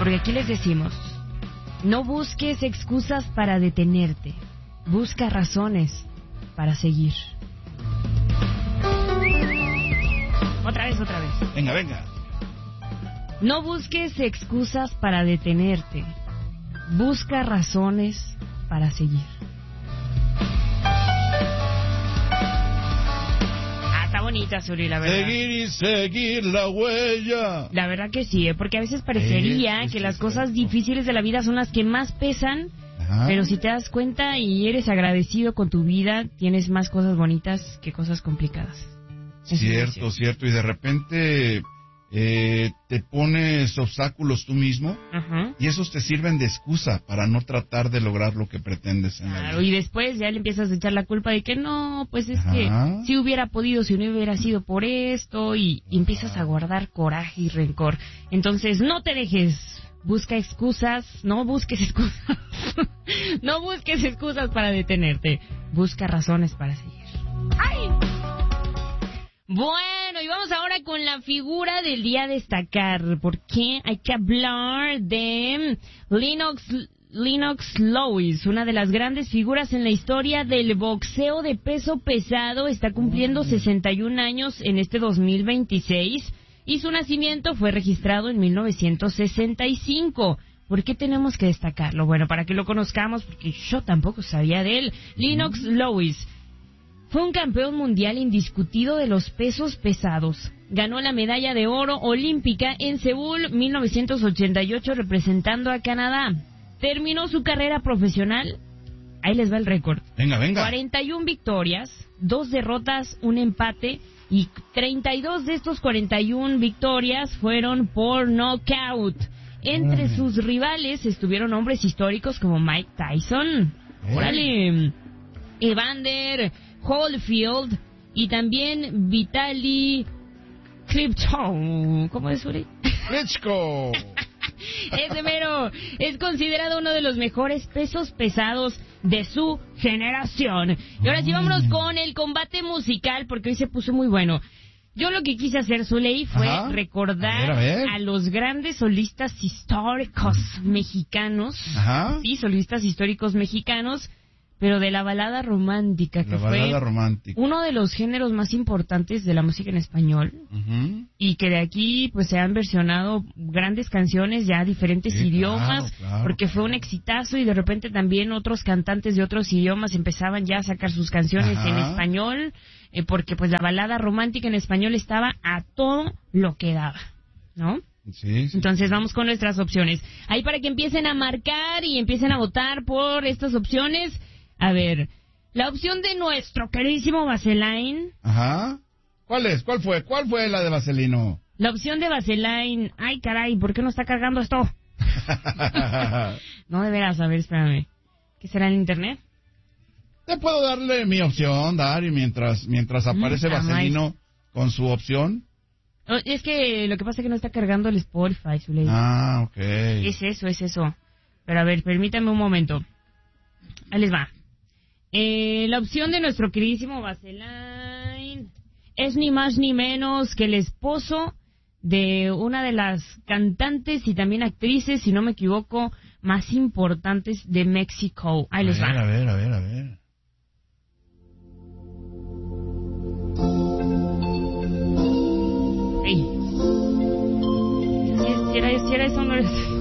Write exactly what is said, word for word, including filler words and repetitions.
Porque aquí les decimos, no busques excusas para detenerte, busca razones para seguir. Otra vez, otra vez. Venga, venga. No busques excusas para detenerte, busca razones para seguir. Ah, está bonita, Suri, la verdad. Seguir y seguir la huella. La verdad que sí, ¿eh? Porque a veces parecería es, es que que las es cosas cierto. difíciles de la vida son las que más pesan. Ajá. Pero si te das cuenta y eres agradecido con tu vida, tienes más cosas bonitas que cosas complicadas. Eso Cierto, es cierto. cierto. Y de repente eh, te pones obstáculos tú mismo Ajá. y esos te sirven de excusa para no tratar de lograr lo que pretendes en la Claro, vida. y después ya le empiezas a echar la culpa de que no, pues es Ajá. que si hubiera podido, si no hubiera sido por esto, y, y empiezas a guardar coraje y rencor. Entonces, no te dejes, busca excusas, no busques excusas, no busques excusas para detenerte, busca razones para seguir. ¡Ay! Bueno, y vamos ahora con la figura del día a destacar, porque hay que hablar de Lennox, Lennox Lewis, una de las grandes figuras en la historia del boxeo de peso pesado. Está cumpliendo sesenta y un años en este dos mil veintiséis y su nacimiento fue registrado en mil novecientos sesenta y cinco. ¿Por qué tenemos que destacarlo? Bueno, para que lo conozcamos, porque yo tampoco sabía de él. Lennox Lewis fue un campeón mundial indiscutido de los pesos pesados. Ganó la medalla de oro olímpica en Seúl mil novecientos ochenta y ocho representando a Canadá. Terminó su carrera profesional, ahí les va el récord. Venga, venga. cuarenta y una victorias, dos derrotas, un empate, y treinta y dos de estos cuarenta y una victorias fueron por knockout. Entre Órale. sus rivales estuvieron hombres históricos como Mike Tyson, ¿Eh? órale, Evander Holyfield y también Vitaly Klitschko. ¿Cómo es, Uri? ¡Klitschko! Ese mero es considerado uno de los mejores pesos pesados de su generación. Y ahora sí, vámonos con el combate musical, porque hoy se puso muy bueno. Yo lo que quise hacer, Zuley, fue Ajá. recordar A ver, a ver. a los grandes solistas históricos mexicanos. Ajá. Sí, solistas históricos mexicanos, pero de la balada romántica, que La fue balada romántica. uno de los géneros más importantes de la música en español. Ujú. Y que de aquí pues se han versionado grandes canciones ya diferentes Sí, idiomas, claro, claro, porque fue un claro. exitazo, y de repente también otros cantantes de otros idiomas empezaban ya a sacar sus canciones Ajá. en español, eh, porque pues la balada romántica en español estaba a todo lo que daba, ¿no? Sí, sí. Entonces vamos con nuestras opciones. Ahí para que empiecen a marcar y empiecen a votar por estas opciones. A ver, la opción de nuestro queridísimo Vaseline. Ajá. ¿Cuál es? ¿Cuál fue? ¿Cuál fue la de Vaselino? La opción de Vaseline. Ay, caray, ¿por qué no está cargando esto? No, de veras, a ver, espérame. ¿Qué será en internet? Te puedo darle mi opción, Dari, mientras mientras aparece Mm, Vaselino con su opción. Oh, es que lo que pasa es que no está cargando el Spotify, Zuley. Ah, ok. Es eso, es eso. Pero a ver, permítame un momento. Ahí les va. Eh, la opción de nuestro queridísimo Vaseline es ni más ni menos que el esposo de una de las cantantes y también actrices, si no me equivoco, más importantes de México. Ahí les a ver, va. a ver, a ver, a ver. Ey. Si, si era, si era eso, no era eso.